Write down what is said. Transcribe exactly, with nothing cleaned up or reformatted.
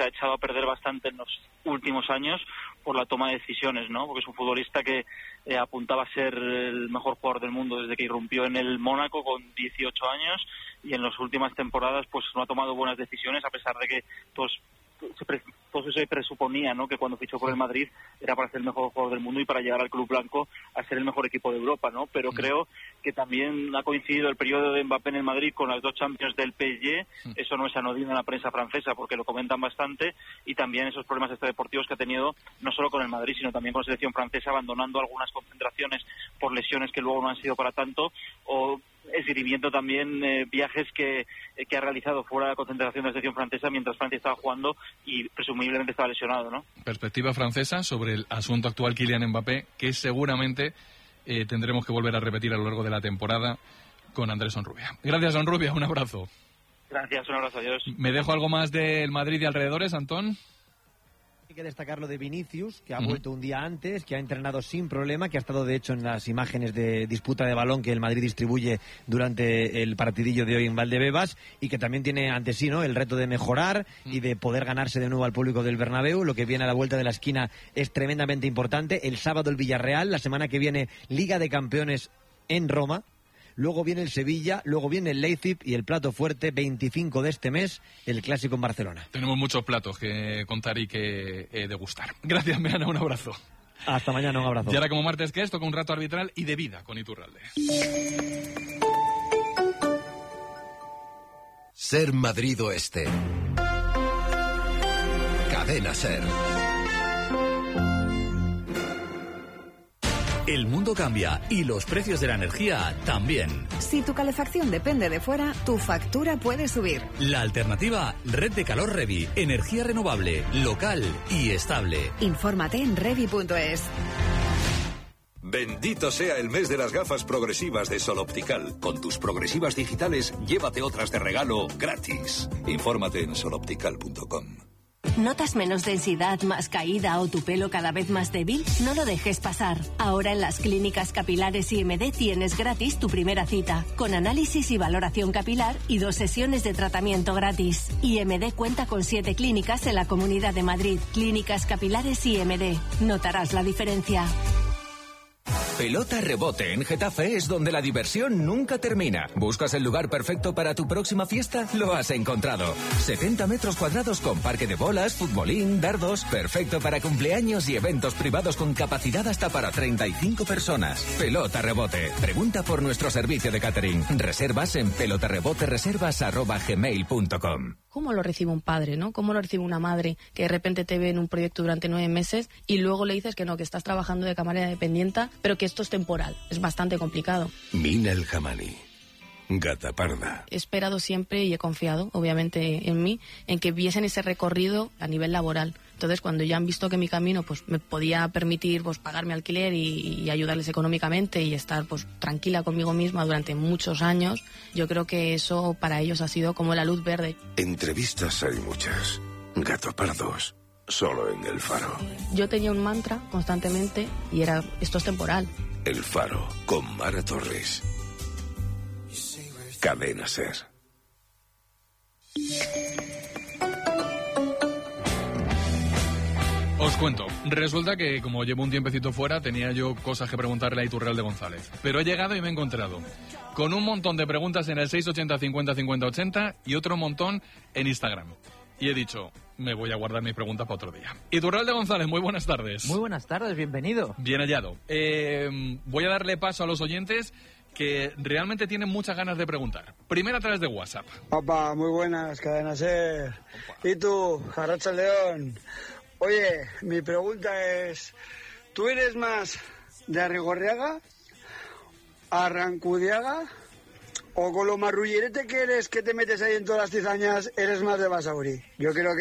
ha echado a perder bastante en los últimos años por la toma de decisiones, ¿no? Porque es un futbolista que eh, apuntaba a ser el mejor jugador del mundo desde que irrumpió en el Mónaco con dieciocho años, y en las últimas temporadas pues no ha tomado buenas decisiones, a pesar de que todos se, pre, todo se presuponía, ¿no?, que cuando fichó por el Madrid era para ser el mejor jugador del mundo y para llegar al club blanco a ser el mejor equipo de Europa, ¿no? Pero mm. creo que también ha coincidido el periodo de Mbappé en el Madrid con las dos Champions del P S G. Mm. Eso no es anodino en la prensa francesa porque lo comentan bastante, y también esos problemas extradeportivos que ha tenido no solo con el Madrid sino también con la selección francesa, abandonando algunas concentraciones por lesiones que luego no han sido para tanto, o esgrimiendo también eh, viajes que, eh, que ha realizado fuera de la concentración de la selección francesa mientras Francia estaba jugando y presumiblemente estaba lesionado, ¿no? Perspectiva francesa sobre el asunto actual Kylian Mbappé, que seguramente eh, tendremos que volver a repetir a lo largo de la temporada con Andrés Onrubia. Gracias, Onrubia, un abrazo. Gracias, un abrazo, adiós. ¿Me dejo algo más del Madrid y alrededores, Antón? Hay que destacar lo de Vinicius, que ha uh-huh. vuelto un día antes, que ha entrenado sin problema, que ha estado de hecho en las imágenes de disputa de balón que el Madrid distribuye durante el partidillo de hoy en Valdebebas, y que también tiene ante sí, ¿no?, el reto de mejorar uh-huh. y de poder ganarse de nuevo al público del Bernabéu. Lo que viene a la vuelta de la esquina es tremendamente importante. El sábado el Villarreal, la semana que viene Liga de Campeones en Roma. Luego viene el Sevilla, luego viene el Leipzig y el plato fuerte, veinticinco de este mes, el Clásico en Barcelona. Tenemos muchos platos que contar y que eh, degustar. Gracias, Meana, un abrazo. Hasta mañana, un abrazo. Y ahora, como martes que es, toca un rato arbitral y de vida con Iturralde. Ser Madrid Oeste. Cadena Ser. El mundo cambia y los precios de la energía también. Si tu calefacción depende de fuera, tu factura puede subir. La alternativa, Red de Calor Revi. Energía renovable, local y estable. Infórmate en revi punto es. Bendito sea el mes de las gafas progresivas de Sol Optical. Con tus progresivas digitales, llévate otras de regalo gratis. Infórmate en sol optical punto com. ¿Notas menos densidad, más caída o tu pelo cada vez más débil? No lo dejes pasar. Ahora en las clínicas capilares I M D tienes gratis tu primera cita, con análisis y valoración capilar y dos sesiones de tratamiento gratis. I M D cuenta con siete clínicas en la Comunidad de Madrid. Clínicas capilares I M D. Notarás la diferencia. Pelota Rebote en Getafe es donde la diversión nunca termina. ¿Buscas el lugar perfecto para tu próxima fiesta? Lo has encontrado. setenta metros cuadrados con parque de bolas, futbolín, dardos. Perfecto para cumpleaños y eventos privados con capacidad hasta para treinta y cinco personas. Pelota Rebote. Pregunta por nuestro servicio de catering. Reservas en pelotarrebotereservas arroba gmail punto com. ¿Cómo lo recibe un padre, no? ¿Cómo lo recibe una madre que de repente te ve en un proyecto durante nueve meses y luego le dices que no, que estás trabajando de camarera dependienta, pero que esto es temporal? Es bastante complicado. Mina El Jamani, Gata Parda. He esperado siempre y he confiado, obviamente, en mí, en que viesen ese recorrido a nivel laboral. Entonces, cuando ya han visto que mi camino pues me podía permitir pues pagar mi alquiler y, y ayudarles económicamente y estar pues tranquila conmigo misma durante muchos años, yo creo que eso para ellos ha sido como la luz verde. Entrevistas hay muchas. Gato Pardos, solo en El Faro. Yo tenía un mantra constantemente y era, esto es temporal. El Faro, con Mara Torres. Cadena Ser. Os cuento, resulta que como llevo un tiempecito fuera tenía yo cosas que preguntarle a Iturralde González, pero he llegado y me he encontrado con un montón de preguntas en el seis ochenta cincuenta cincuenta ochenta y otro montón en Instagram. Y he dicho, me voy a guardar mis preguntas para otro día. Iturralde González, muy buenas tardes. Muy buenas tardes, bienvenido. Bien hallado. Eh, voy a darle paso a los oyentes que realmente tienen muchas ganas de preguntar. Primero a través de WhatsApp. Papá, muy buenas, Cadena Ser. Opa. ¿Y tú, Jarracha León? Oye, mi pregunta es, ¿tú eres más de Arrigorriaga, Arrancudiaga, o con lo marrullerete que eres, que te metes ahí en todas las cizañas, eres más de Basauri? Yo creo que